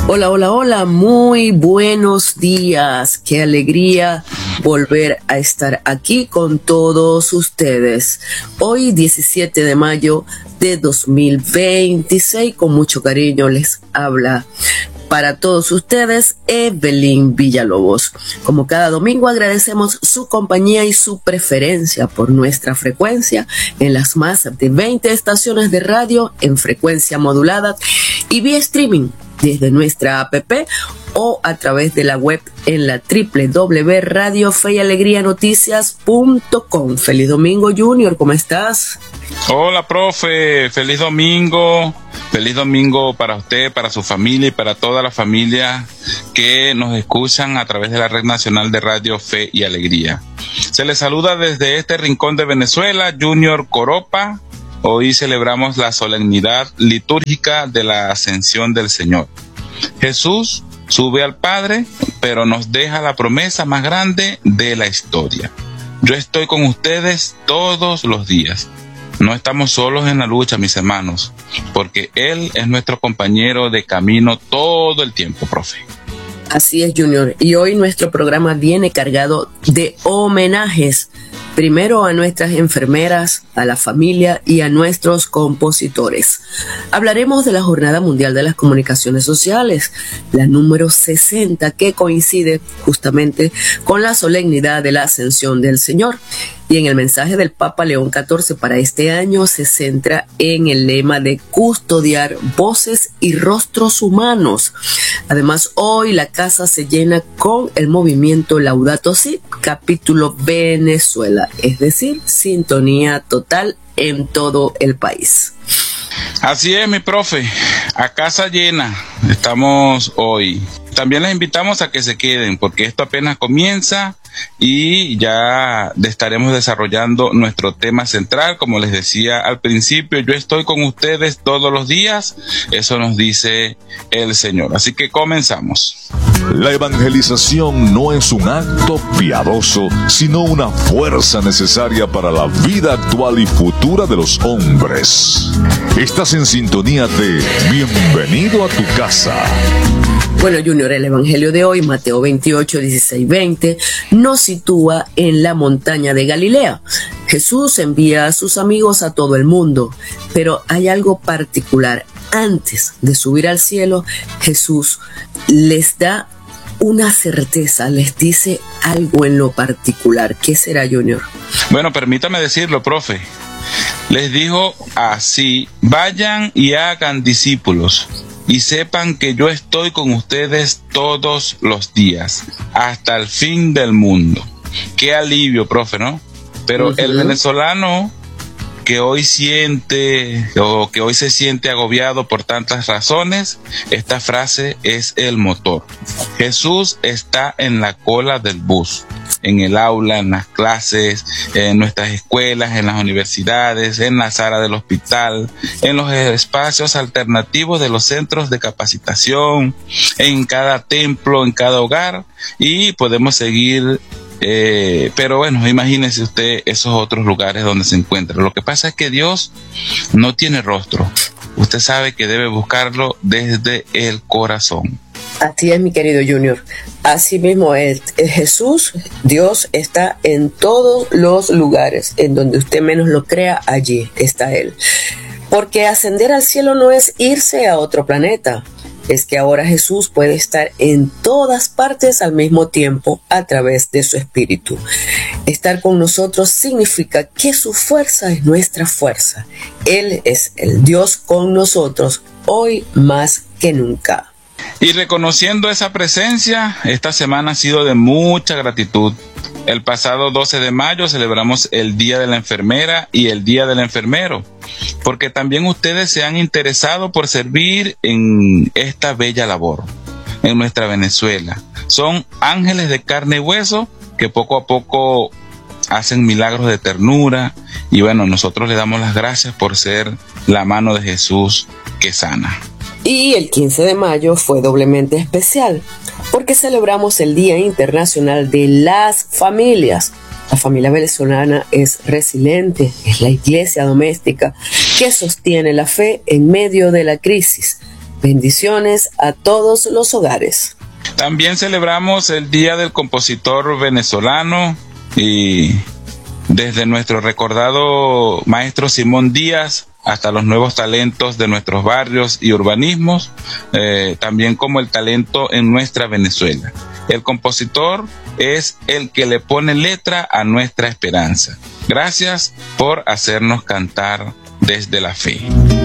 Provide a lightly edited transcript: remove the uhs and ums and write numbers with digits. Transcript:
Hola, hola, hola, muy buenos días. Qué alegría volver a estar aquí con todos ustedes. Hoy 17 de mayo de 2026, con mucho cariño les habla para todos ustedes Evelyn Villalobos. Como cada domingo agradecemos su compañía y su preferencia por nuestra frecuencia en las más de 20 estaciones de radio en frecuencia modulada y vía streaming desde nuestra app o a través de la web en la www.radiofeyalegrianoticias.com. Feliz domingo, Junior, ¿cómo estás? Hola, profe, feliz domingo para usted, para su familia y para toda la familia que nos escuchan a través de la Red Nacional de Radio Fe y Alegría. Se les saluda desde este rincón de Venezuela, Junior Coropa. Hoy celebramos la solemnidad litúrgica de la Ascensión del Señor. Jesús sube al Padre, pero nos deja la promesa más grande de la historia. Yo estoy con ustedes todos los días. No estamos solos en la lucha, mis hermanos, porque Él es nuestro compañero de camino todo el tiempo, profe. Así es, Junior. Y hoy nuestro programa viene cargado de homenajes. Primero a nuestras enfermeras, a la familia y a nuestros compositores. Hablaremos de la Jornada Mundial de las Comunicaciones Sociales, la número 60, que coincide justamente con la solemnidad de la Ascensión del Señor. Y en el mensaje del Papa León XIV para este año se centra en el lema de custodiar voces y rostros humanos. Además, hoy la casa se llena con el movimiento Laudato Si, capítulo Venezuela, es decir, sintonía total en todo el país. Así es, mi profe, a casa llena estamos hoy. También les invitamos a que se queden porque esto apenas comienza y ya estaremos desarrollando nuestro tema central. Como les decía al principio, yo estoy con ustedes todos los días, eso nos dice el Señor. Así que comenzamos. La evangelización no es un acto piadoso, sino una fuerza necesaria para la vida actual y futura de los hombres. Estás en sintonía de Bienvenido a tu casa. Bueno, Junior, el evangelio de hoy, Mateo 28, 16, 20, nos sitúa en la montaña de Galilea. Jesús envía a sus amigos a todo el mundo, pero hay algo particular. Antes de subir al cielo, Jesús les da una certeza, les dice algo en lo particular. ¿Qué será, Junior? Bueno, permítame decirlo, profe. Les dijo así: vayan y hagan discípulos. Y sepan que yo estoy con ustedes todos los días, hasta el fin del mundo. Qué alivio, profe, ¿no? Pero el venezolano que hoy siente o que hoy se siente agobiado por tantas razones, esta frase es el motor. Jesús está en la cola del bus, en el aula, en las clases, en nuestras escuelas, en las universidades, en la sala del hospital, en los espacios alternativos de los centros de capacitación, en cada templo, en cada hogar, y podemos seguir. Pero bueno, imagínese usted esos otros lugares donde se encuentra. Lo que pasa es que Dios no tiene rostro. Usted sabe que debe buscarlo desde el corazón. Así es, mi querido Junior. Así mismo es. Jesús, Dios, está en todos los lugares. En donde usted menos lo crea, allí está Él. Porque ascender al cielo no es irse a otro planeta. Es que ahora Jesús puede estar en todas partes al mismo tiempo a través de su Espíritu. Estar con nosotros significa que su fuerza es nuestra fuerza. Él es el Dios con nosotros hoy más que nunca. Y reconociendo esa presencia, esta semana ha sido de mucha gratitud. El pasado 12 de mayo celebramos el Día de la Enfermera y el Día del Enfermero, porque también ustedes se han interesado por servir en esta bella labor, en nuestra Venezuela. Son ángeles de carne y hueso que poco a poco hacen milagros de ternura y bueno, nosotros le damos las gracias por ser la mano de Jesús que sana. Y el 15 de mayo fue doblemente especial, porque celebramos el Día Internacional de las Familias. La familia venezolana es resiliente, es la iglesia doméstica que sostiene la fe en medio de la crisis. Bendiciones a todos los hogares. También celebramos el Día del Compositor Venezolano y desde nuestro recordado maestro Simón Díaz hasta los nuevos talentos de nuestros barrios y urbanismos, también como el talento en nuestra Venezuela. El compositor es el que le pone letra a nuestra esperanza. Gracias por hacernos cantar desde la fe.